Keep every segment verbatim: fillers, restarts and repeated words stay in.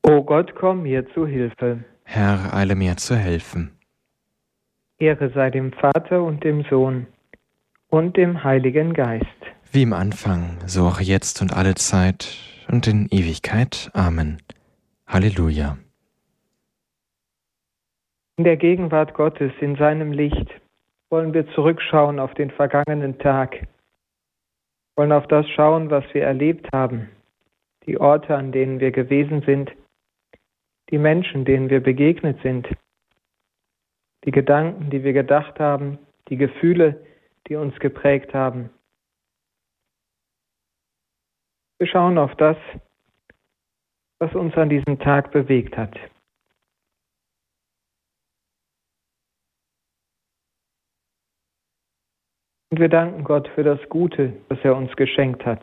O Gott, komm mir zu Hilfe. Herr, eile mir zu helfen. Ehre sei dem Vater und dem Sohn und dem Heiligen Geist. Wie im Anfang, so auch jetzt und alle Zeit und in Ewigkeit. Amen. Halleluja. In der Gegenwart Gottes, in seinem Licht, wollen wir zurückschauen auf den vergangenen Tag, wollen auf das schauen, was wir erlebt haben, die Orte, an denen wir gewesen sind, die Menschen, denen wir begegnet sind, die Gedanken, die wir gedacht haben, die Gefühle, die uns geprägt haben. Wir schauen auf das, was uns an diesem Tag bewegt hat. Und wir danken Gott für das Gute, das er uns geschenkt hat.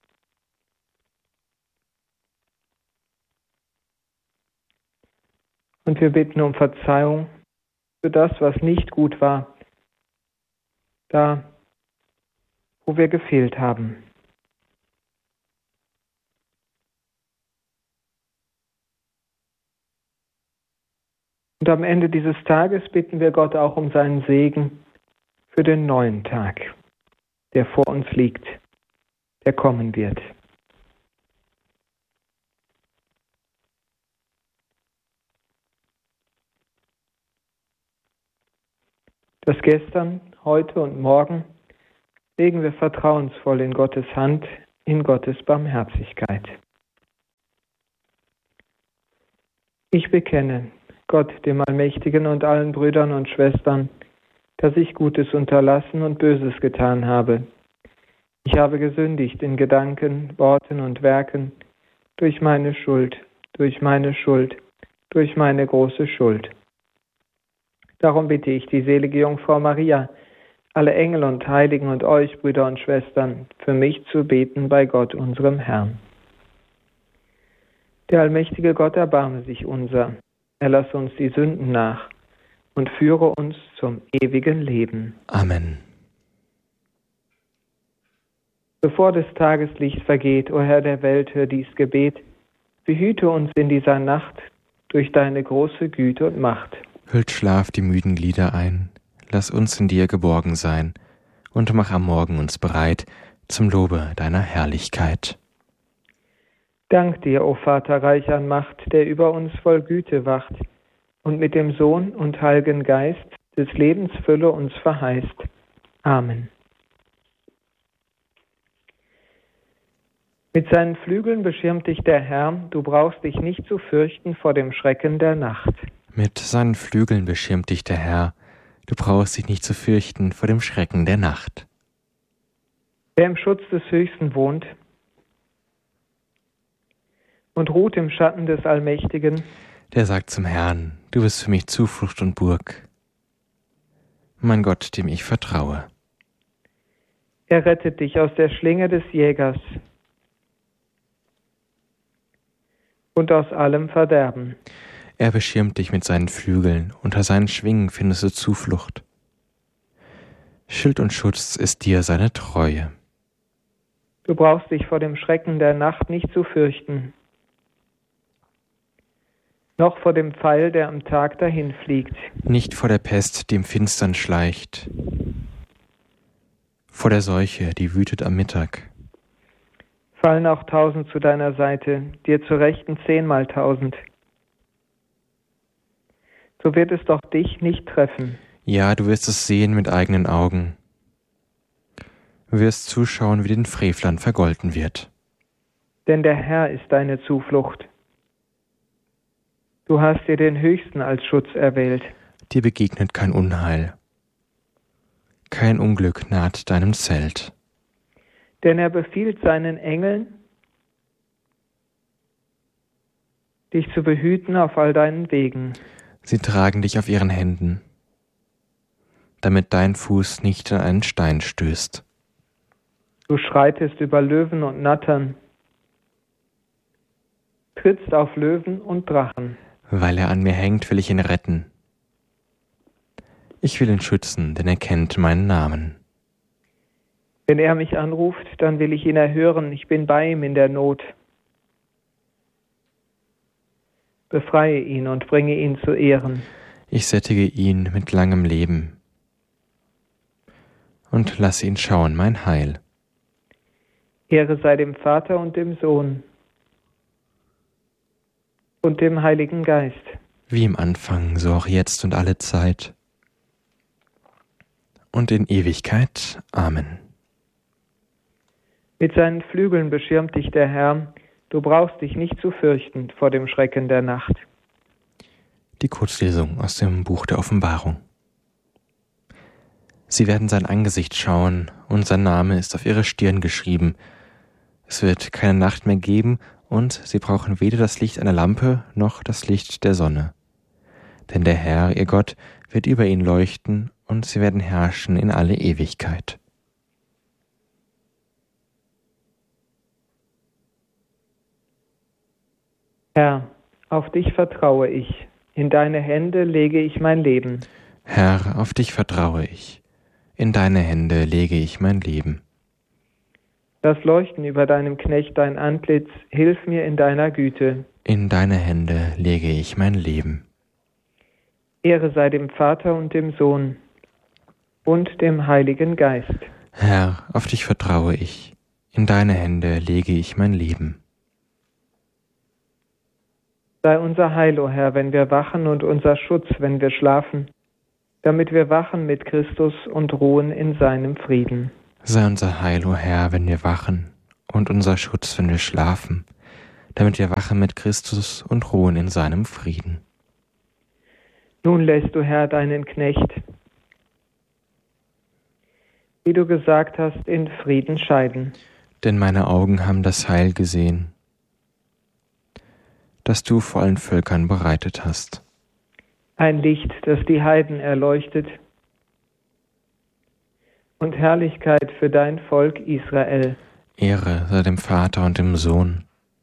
Und wir bitten um Verzeihung für das, was nicht gut war, da, wo wir gefehlt haben. Und am Ende dieses Tages bitten wir Gott auch um seinen Segen für den neuen Tag, der vor uns liegt, der kommen wird. Das Gestern, heute und morgen legen wir vertrauensvoll in Gottes Hand, in Gottes Barmherzigkeit. Ich bekenne Gott, dem Allmächtigen und allen Brüdern und Schwestern, dass ich Gutes unterlassen und Böses getan habe. Ich habe gesündigt in Gedanken, Worten und Werken, durch meine Schuld, durch meine Schuld, durch meine große Schuld. Darum bitte ich die selige Jungfrau Maria, alle Engel und Heiligen und euch, Brüder und Schwestern, für mich zu beten bei Gott, unserem Herrn. Der allmächtige Gott erbarme sich unser, er lasse uns die Sünden nach und führe uns zum ewigen Leben. Amen. Bevor des Tages Licht vergeht, o Herr der Welt, hör dies Gebet, behüte uns in dieser Nacht durch deine große Güte und Macht. Hüllt Schlaf die müden Glieder ein, lass uns in dir geborgen sein und mach am Morgen uns bereit zum Lobe deiner Herrlichkeit. Dank dir, o Vater reich an Macht, der über uns voll Güte wacht und mit dem Sohn und Heiligen Geist des Lebens Fülle uns verheißt. Amen. Mit seinen Flügeln beschirmt dich der Herr, du brauchst dich nicht zu fürchten vor dem Schrecken der Nacht. Mit seinen Flügeln beschirmt dich der Herr, du brauchst dich nicht zu fürchten vor dem Schrecken der Nacht. Wer im Schutz des Höchsten wohnt und ruht im Schatten des Allmächtigen, der sagt zum Herrn, du bist für mich Zuflucht und Burg, mein Gott, dem ich vertraue. Er rettet dich aus der Schlinge des Jägers und aus allem Verderben. Er beschirmt dich mit seinen Flügeln, unter seinen Schwingen findest du Zuflucht. Schild und Schutz ist dir seine Treue. Du brauchst dich vor dem Schrecken der Nacht nicht zu fürchten, noch vor dem Pfeil, der am Tag dahinfliegt. Nicht vor der Pest, die im Finstern schleicht, vor der Seuche, die wütet am Mittag. Fallen auch tausend zu deiner Seite, dir zur Rechten zehnmal tausend. So wird es doch dich nicht treffen. Ja, du wirst es sehen mit eigenen Augen. Du wirst zuschauen, wie den Frevlern vergolten wird. Denn der Herr ist deine Zuflucht. Du hast dir den Höchsten als Schutz erwählt. Dir begegnet kein Unheil. Kein Unglück naht deinem Zelt. Denn er befiehlt seinen Engeln, dich zu behüten auf all deinen Wegen. Sie tragen dich auf ihren Händen, damit dein Fuß nicht an einen Stein stößt. Du schreitest über Löwen und Nattern, trittst auf Löwen und Drachen. Weil er an mir hängt, will ich ihn retten. Ich will ihn schützen, denn er kennt meinen Namen. Wenn er mich anruft, dann will ich ihn erhören, ich bin bei ihm in der Not. Befreie ihn und bringe ihn zu Ehren. Ich sättige ihn mit langem Leben und lasse ihn schauen mein Heil. Ehre sei dem Vater und dem Sohn und dem Heiligen Geist. Wie im Anfang, so auch jetzt und alle Zeit und in Ewigkeit. Amen. Mit seinen Flügeln beschirmt dich der Herr, du brauchst dich nicht zu fürchten vor dem Schrecken der Nacht. Die Kurzlesung aus dem Buch der Offenbarung. Sie werden sein Angesicht schauen, und sein Name ist auf ihre Stirn geschrieben. Es wird keine Nacht mehr geben, und sie brauchen weder das Licht einer Lampe noch das Licht der Sonne. Denn der Herr, ihr Gott, wird über ihnen leuchten, und sie werden herrschen in alle Ewigkeit. Herr, auf dich vertraue ich, in deine Hände lege ich mein Leben. Herr, auf dich vertraue ich, in deine Hände lege ich mein Leben. Lass leuchten über deinem Knecht dein Antlitz, hilf mir in deiner Güte. In deine Hände lege ich mein Leben. Ehre sei dem Vater und dem Sohn und dem Heiligen Geist. Herr, auf dich vertraue ich, in deine Hände lege ich mein Leben. Sei unser Heil, o Herr, wenn wir wachen, und unser Schutz, wenn wir schlafen, damit wir wachen mit Christus und ruhen in seinem Frieden. Sei unser Heil, o Herr, wenn wir wachen, und unser Schutz, wenn wir schlafen, damit wir wachen mit Christus und ruhen in seinem Frieden. Nun lässt du, Herr, deinen Knecht, wie du gesagt hast, in Frieden scheiden. Denn meine Augen haben das Heil gesehen, das du vor allen Völkern bereitet hast. Ein Licht, das die Heiden erleuchtet, und Herrlichkeit für dein Volk Israel. Ehre sei dem Vater und dem Sohn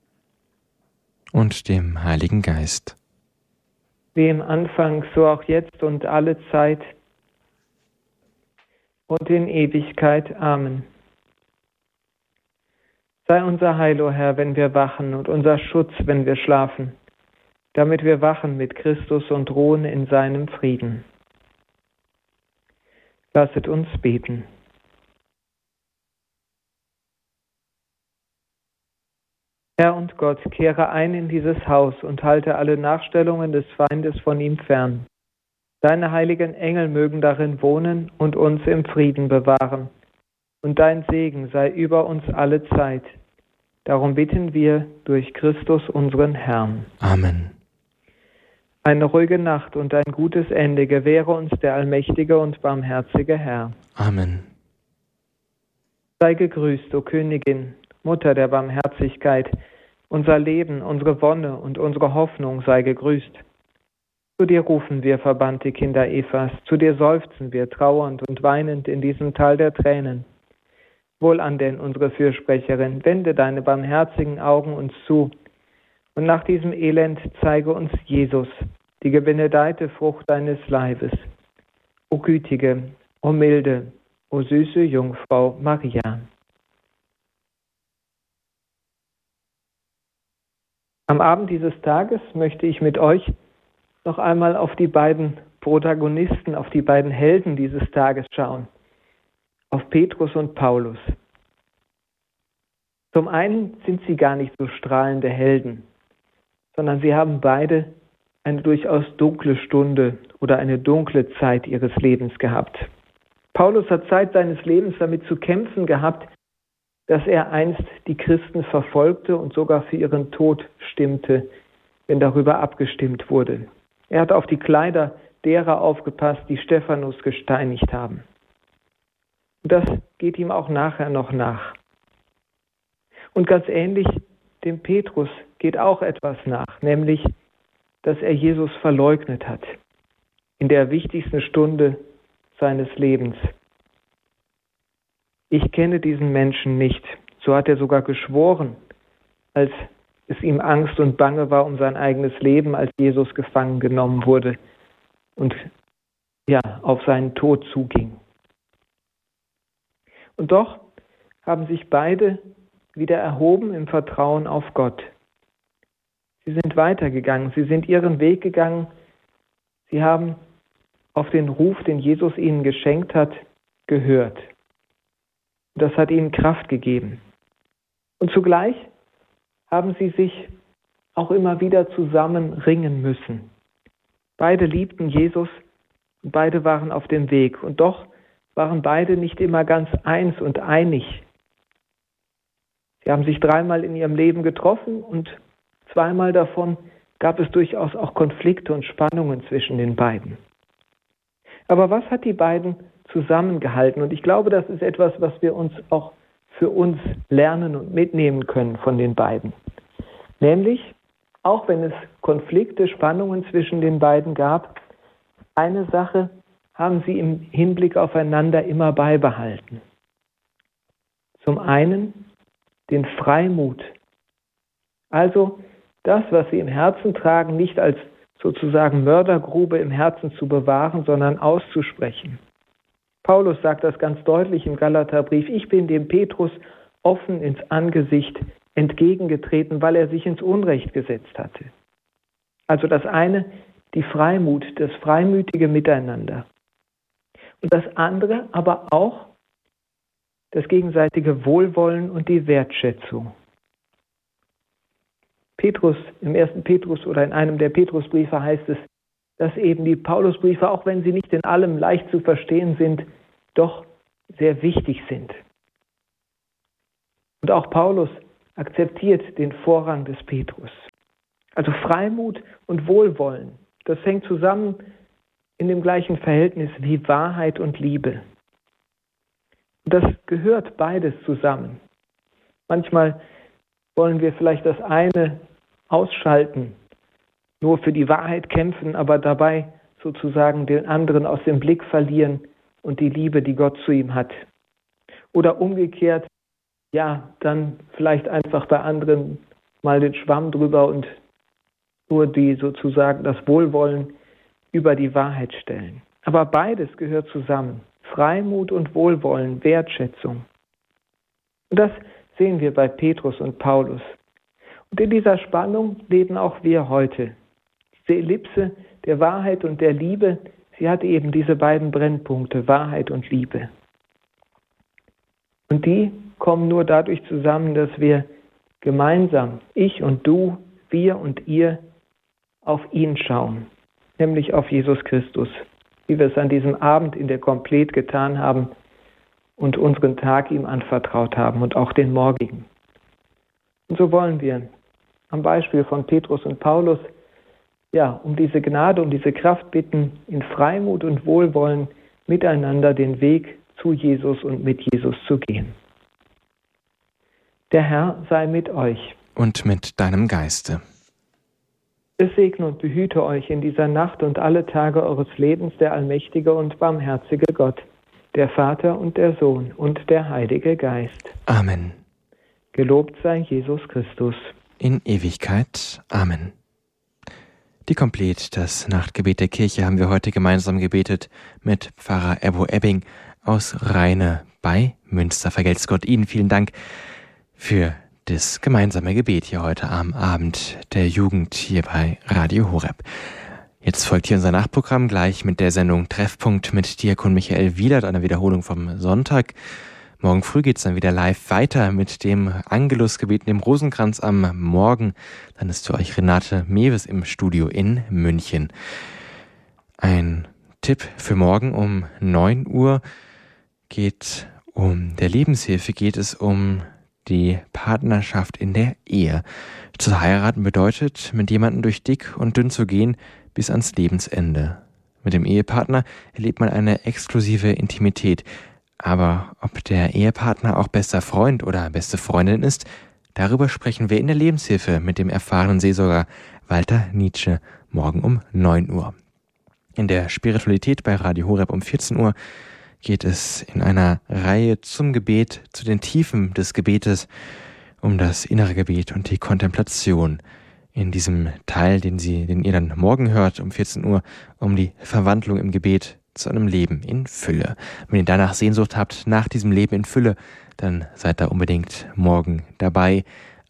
und dem Heiligen Geist. Wie im Anfang, so auch jetzt und alle Zeit und in Ewigkeit. Amen. Sei unser Heil, o Herr, wenn wir wachen, und unser Schutz, wenn wir schlafen, damit wir wachen mit Christus und ruhen in seinem Frieden. Lasset uns beten. Herr und Gott, kehre ein in dieses Haus und halte alle Nachstellungen des Feindes von ihm fern. Deine heiligen Engel mögen darin wohnen und uns im Frieden bewahren. Und dein Segen sei über uns alle Zeit. Darum bitten wir durch Christus unseren Herrn. Amen. Eine ruhige Nacht und ein gutes Ende gewähre uns der allmächtige und barmherzige Herr. Amen. Sei gegrüßt, o Königin, Mutter der Barmherzigkeit. Unser Leben, unsere Wonne und unsere Hoffnung sei gegrüßt. Zu dir rufen wir, verbannte Kinder Evas, zu dir seufzen wir, trauernd und weinend in diesem Tal der Tränen. Wohlan denn, unsere Fürsprecherin, wende deine barmherzigen Augen uns zu, und nach diesem Elend zeige uns Jesus, die gebenedeite Frucht deines Leibes. O gütige, o milde, o süße Jungfrau Maria. Am Abend dieses Tages möchte ich mit euch noch einmal auf die beiden Protagonisten, auf die beiden Helden dieses Tages schauen, auf Petrus und Paulus. Zum einen sind sie gar nicht so strahlende Helden, sondern sie haben beide eine durchaus dunkle Stunde oder eine dunkle Zeit ihres Lebens gehabt. Paulus hat Zeit seines Lebens damit zu kämpfen gehabt, dass er einst die Christen verfolgte und sogar für ihren Tod stimmte, wenn darüber abgestimmt wurde. Er hat auf die Kleider derer aufgepasst, die Stephanus gesteinigt haben. Und das geht ihm auch nachher noch nach. Und ganz ähnlich dem Petrus geht auch etwas nach, nämlich, dass er Jesus verleugnet hat in der wichtigsten Stunde seines Lebens. Ich kenne diesen Menschen nicht. So hat er sogar geschworen, als es ihm Angst und Bange war um sein eigenes Leben, als Jesus gefangen genommen wurde und ja, auf seinen Tod zuging. Und doch haben sich beide wieder erhoben im Vertrauen auf Gott. Sie sind weitergegangen, sie sind ihren Weg gegangen, sie haben auf den Ruf, den Jesus ihnen geschenkt hat, gehört. Das hat ihnen Kraft gegeben. Und zugleich haben sie sich auch immer wieder zusammen ringen müssen. Beide liebten Jesus und beide waren auf dem Weg. Und doch waren beide nicht immer ganz eins und einig. Sie haben sich dreimal in ihrem Leben getroffen und zweimal davon gab es durchaus auch Konflikte und Spannungen zwischen den beiden. Aber was hat die beiden zusammengehalten? Und ich glaube, das ist etwas, was wir uns auch für uns lernen und mitnehmen können von den beiden. Nämlich, auch wenn es Konflikte, Spannungen zwischen den beiden gab, eine Sache haben sie im Hinblick aufeinander immer beibehalten. Zum einen den Freimut. Also das, was sie im Herzen tragen, nicht als sozusagen Mördergrube im Herzen zu bewahren, sondern auszusprechen. Paulus sagt das ganz deutlich im Galaterbrief: Ich bin dem Petrus offen ins Angesicht entgegengetreten, weil er sich ins Unrecht gesetzt hatte. Also das eine, die Freimut, das freimütige Miteinander. Und das andere aber auch das gegenseitige Wohlwollen und die Wertschätzung. Petrus, im ersten Petrus oder in einem der Petrusbriefe heißt es, dass eben die Paulusbriefe, auch wenn sie nicht in allem leicht zu verstehen sind, doch sehr wichtig sind. Und auch Paulus akzeptiert den Vorrang des Petrus. Also Freimut und Wohlwollen, das hängt zusammen in dem gleichen Verhältnis wie Wahrheit und Liebe. Und das gehört beides zusammen. Manchmal wollen wir vielleicht das eine ausschalten, nur für die Wahrheit kämpfen, aber dabei sozusagen den anderen aus dem Blick verlieren und die Liebe, die Gott zu ihm hat. Oder umgekehrt, ja, dann vielleicht einfach bei anderen mal den Schwamm drüber und nur die sozusagen das Wohlwollen über die Wahrheit stellen. Aber beides gehört zusammen. Freimut und Wohlwollen, Wertschätzung. Und das sehen wir bei Petrus und Paulus. Und in dieser Spannung leben auch wir heute. Diese Ellipse der Wahrheit und der Liebe, sie hat eben diese beiden Brennpunkte, Wahrheit und Liebe. Und die kommen nur dadurch zusammen, dass wir gemeinsam, ich und du, wir und ihr, auf ihn schauen, nämlich auf Jesus Christus, wie wir es an diesem Abend in der Komplett getan haben und unseren Tag ihm anvertraut haben und auch den morgigen. Und so wollen wir am Beispiel von Petrus und Paulus ja, um diese Gnade, um diese Kraft bitten, in Freimut und Wohlwollen miteinander den Weg zu Jesus und mit Jesus zu gehen. Der Herr sei mit euch. Und mit deinem Geiste. Es segne und behüte euch in dieser Nacht und alle Tage eures Lebens der allmächtige und barmherzige Gott, der Vater und der Sohn und der Heilige Geist. Amen. Gelobt sei Jesus Christus. In Ewigkeit. Amen. Die Komplett, das Nachtgebet der Kirche, haben wir heute gemeinsam gebetet mit Pfarrer Ebbo Ebbing aus Rheine bei Münster. Vergelt's Gott Ihnen. Vielen Dank für das gemeinsame Gebet hier heute am Abend der Jugend hier bei Radio Horeb. Jetzt folgt hier unser Nachprogramm gleich mit der Sendung Treffpunkt mit Diakon Michael Wielert, einer Wiederholung vom Sonntag. Morgen früh geht's dann wieder live weiter mit dem Angelusgebet, dem Rosenkranz am Morgen. Dann ist für euch Renate Mewes im Studio in München. Ein Tipp für morgen um neun Uhr geht um der Lebenshilfe, geht es um die Partnerschaft in der Ehe. Zu heiraten bedeutet, mit jemandem durch dick und dünn zu gehen bis ans Lebensende. Mit dem Ehepartner erlebt man eine exklusive Intimität. Aber ob der Ehepartner auch bester Freund oder beste Freundin ist, darüber sprechen wir in der Lebenshilfe mit dem erfahrenen Seelsorger Walter Nietzsche morgen um neun Uhr. In der Spiritualität bei Radio Horeb um vierzehn Uhr geht es in einer Reihe zum Gebet, zu den Tiefen des Gebetes, um das innere Gebet und die Kontemplation. In diesem Teil, den Sie, den ihr dann morgen hört, um vierzehn Uhr, um die Verwandlung im Gebet zu einem Leben in Fülle. Wenn ihr danach Sehnsucht habt, nach diesem Leben in Fülle, dann seid da unbedingt morgen dabei.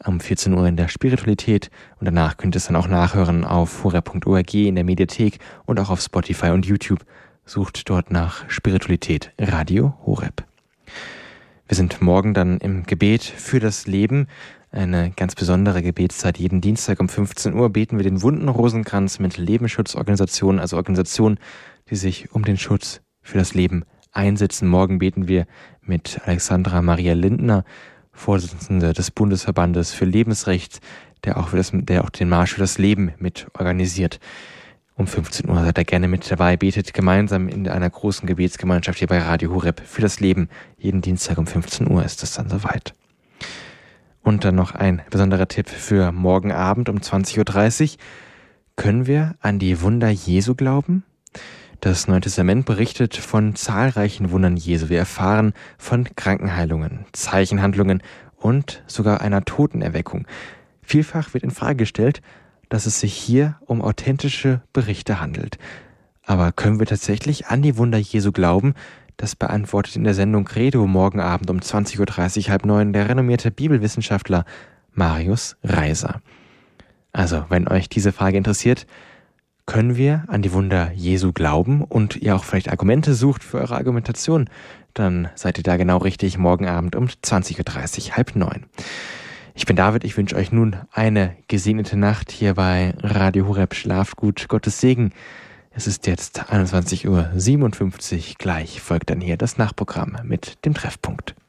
um vierzehn Uhr in der Spiritualität und danach könnt ihr es dann auch nachhören auf horeb punkt org in der Mediathek und auch auf Spotify und YouTube. Sucht dort nach Spiritualität Radio Horeb. Wir sind morgen dann im Gebet für das Leben. Eine ganz besondere Gebetszeit. Jeden Dienstag um fünfzehn Uhr beten wir den Wunden-Rosenkranz mit Lebensschutzorganisationen, also Organisationen, die sich um den Schutz für das Leben einsetzen. Morgen beten wir mit Alexandra Maria Lindner, Vorsitzende des Bundesverbandes für Lebensrecht, der auch, für das, der auch den Marsch für das Leben mit organisiert. Um fünfzehn Uhr seid ihr gerne mit dabei, betet gemeinsam in einer großen Gebetsgemeinschaft hier bei Radio Horeb für das Leben. Jeden Dienstag um fünfzehn Uhr ist es dann soweit. Und dann noch ein besonderer Tipp für morgen Abend um zwanzig Uhr dreißig. Können wir an die Wunder Jesu glauben? Das Neue Testament berichtet von zahlreichen Wundern Jesu. Wir erfahren von Krankenheilungen, Zeichenhandlungen und sogar einer Totenerweckung. Vielfach wird in Frage gestellt, dass es sich hier um authentische Berichte handelt. Aber können wir tatsächlich an die Wunder Jesu glauben? Das beantwortet in der Sendung Credo morgen Abend um zwanzig Uhr dreißig, halb neun, der renommierte Bibelwissenschaftler Marius Reiser. Also, wenn euch diese Frage interessiert, können wir an die Wunder Jesu glauben und ihr auch vielleicht Argumente sucht für eure Argumentation, dann seid ihr da genau richtig morgen Abend um zwanzig Uhr dreißig, halb neun. Ich bin David, ich wünsche euch nun eine gesegnete Nacht hier bei Radio Horeb. Schlaft gut, Gottes Segen. Es ist jetzt einundzwanzig Uhr siebenundfünfzig, gleich folgt dann hier das Nachprogramm mit dem Treffpunkt.